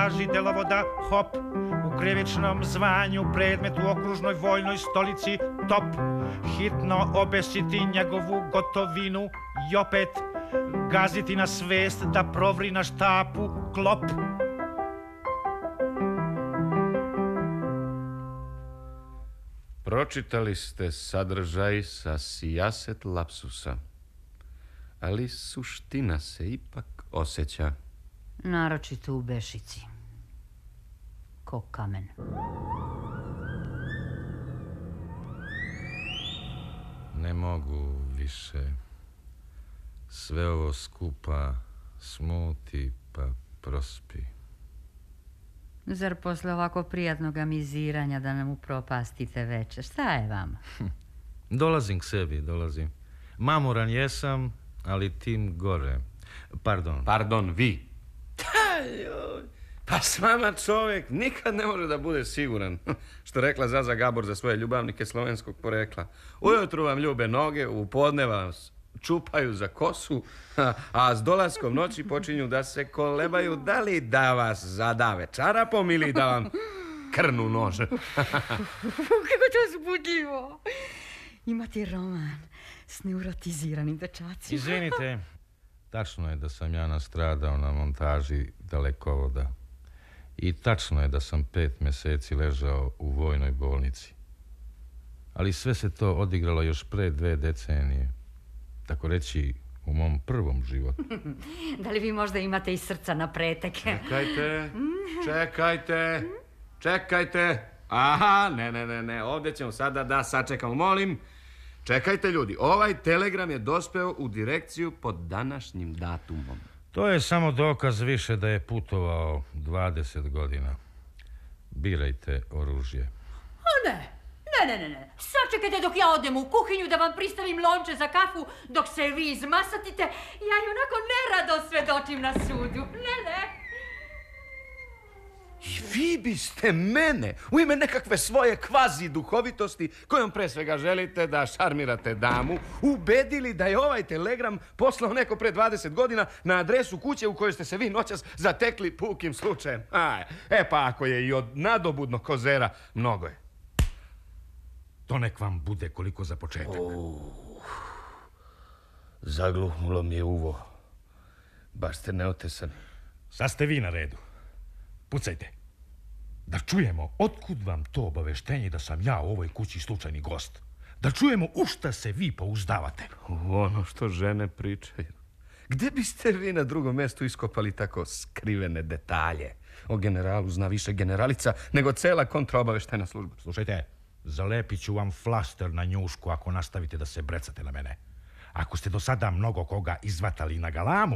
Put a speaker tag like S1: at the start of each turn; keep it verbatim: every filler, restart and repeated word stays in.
S1: montaži delovoda Hop, u krivičnom zvanju predmet u okružnoj vojnoj stolici Top, hitno obesiti njegovu gotovinu i opet gaziti na svest da provri na štapu Klop.
S2: Pročitali ste sadržaj sa sijaset lapsusa, ali suština se ipak osjeća.
S3: Naročito u Bešici. Ko kamen.
S2: Ne mogu više. Sve ovo skupa smuti pa prospi.
S3: Zar posle ovako prijatnog amiziranja da nam upropastite večer? Šta je vama?
S2: Dolazim k sebi, dolazim. Mamoran jesam, ali tim gore. Pardon. Pardon, vi. Pa s vama čovjek nikad ne može da bude siguran. Što rekla Zaza Gabor za svoje ljubavnike slovenskog porekla. Ujutru vam ljube noge, u podne vas čupaju za kosu, a s dolaskom noći počinju da se kolebaju da li da vas zadave čarapom ili da vam krnu nož.
S3: Kako to zbudljivo. Imate roman s neurotiziranim dečacima.
S2: Izvinite, tačno je da sam ja nastradao na montaži dalekovoda. I tačno je da sam pet mjeseci ležao u vojnoj bolnici. Ali sve se to odigralo još pre dve decenije. Tako reći, u mom prvom životu.
S3: Da li vi možda imate i srca na preteke?
S2: Čekajte, čekajte, čekajte. Aha, ne, ne, ne, ne, ovdje ćemo sada da sačekamo, molim. Čekajte ljudi, ovaj telegram je dospeo u direkciju pod današnjim datumom. To je samo dokaz više da je putovao dvadeset godina. Birajte oružje.
S3: O ne, ne, ne, ne, sačekajte dok ja odem u kuhinju da vam pristavim lonče za kafu dok se vi izmasatite. Ja i onako nerado svedočim na sudu. Ne, ne.
S2: I vi biste mene, u ime nekakve svoje kvazi duhovitosti, kojom pre svega želite da šarmirate damu, ubedili da je ovaj telegram poslao neko pre dvadeset godina na adresu kuće u kojoj ste se vi noćas zatekli pukim slučajem. Aj, e pa ako je i od nadobudnog kozera, mnogo je. To nek vam bude koliko za početak. Uh, zagluhnulo mi je uvo. Baš ste neotesani. Sad ste vi na redu. Pucajte. Da čujemo otkud vam to obaveštenje da sam ja u ovoj kući slučajni gost. Da čujemo u šta se vi pouzdavate. U ono što žene pričaju. Gde biste vi na drugom mjestu iskopali tako skrivene detalje? O generalu zna više generalica nego cela kontraobaveštajna služba. Slušajte, zalepit ću vam flaster na njušku ako nastavite da se brecate na mene. Ako ste do sada mnogo koga izvatali na galamu,